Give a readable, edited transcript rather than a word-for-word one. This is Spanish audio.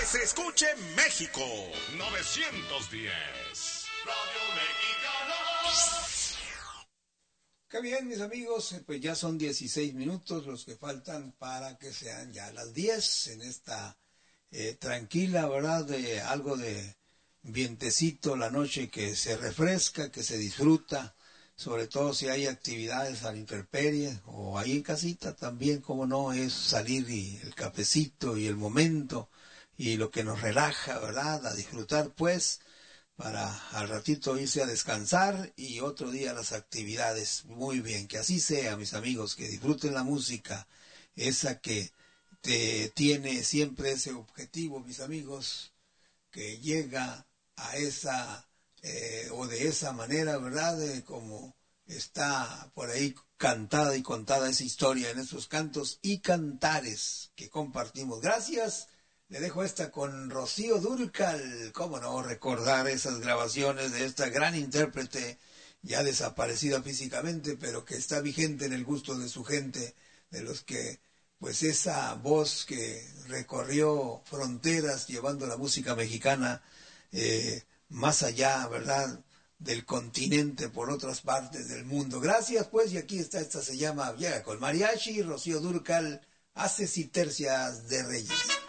se escuche México. 910. Radio Mexicana. Qué bien, mis amigos, pues ya son 16 minutos los que faltan para que sean ya las 10 en esta tranquila, ¿verdad? De algo de vientecito, la noche que se refresca, que se disfruta, sobre todo si hay actividades a la intemperie o ahí en casita también, como no, es salir y el cafecito y el momento y lo que nos relaja, ¿verdad? A disfrutar, pues, para al ratito irse a descansar y otro día las actividades. Muy bien, que así sea, mis amigos, que disfruten la música, esa que te tiene siempre ese objetivo, mis amigos, que llega a esa, o de esa manera, ¿verdad? Como está por ahí cantada y contada esa historia en esos cantos y cantares que compartimos. Gracias. Le dejo esta con Rocío Dúrcal. Cómo no recordar esas grabaciones de esta gran intérprete, ya desaparecida físicamente, pero que está vigente en el gusto de su gente, de los que, pues esa voz que recorrió fronteras llevando la música mexicana más allá, ¿verdad?, del continente, por otras partes del mundo. Gracias, pues, y aquí está, esta se llama Llega con Mariachi, Rocío Dúrcal, Haces y Tercias de Reyes.